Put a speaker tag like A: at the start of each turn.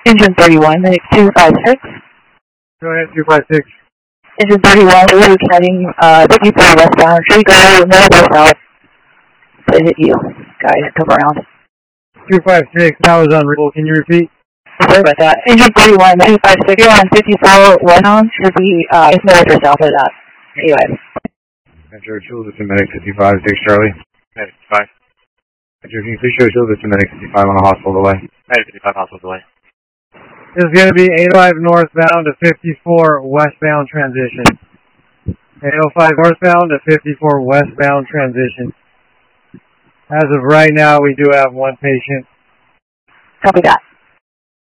A: Engine 31, Medic 256.
B: Go ahead, 256.
A: Engine 31, we're heading 54 westbound. Should we go north or south to hit you guys? Come around.
B: 256, towers unreadable. Can you repeat?
A: Sorry about that. Engine 31, 256, you're on 54 westbound. Should we north or south of that? Anyway.
C: Metro Shield, this is Medic 55, 6 Charlie.
D: Medic 55.
C: Metro, can you please show Shield, this is Medic 55 on the hospital delay.
D: Medic 55, hospital delay.
B: This is going to be 805 northbound to 54 westbound transition. 805 northbound to 54 westbound transition. As of right now, we do have one patient.
A: Copy that.